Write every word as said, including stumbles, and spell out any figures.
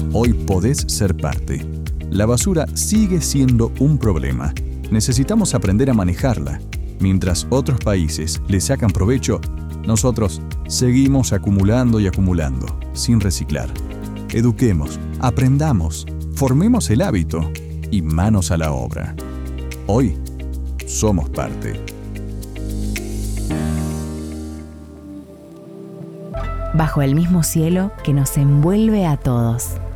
Hoy podés ser parte. La basura sigue siendo un problema. Necesitamos aprender a manejarla. Mientras otros países le sacan provecho, nosotros seguimos acumulando y acumulando, sin reciclar. Eduquemos, aprendamos, formemos el hábito y manos a la obra. Hoy somos parte. Bajo el mismo cielo que nos envuelve a todos.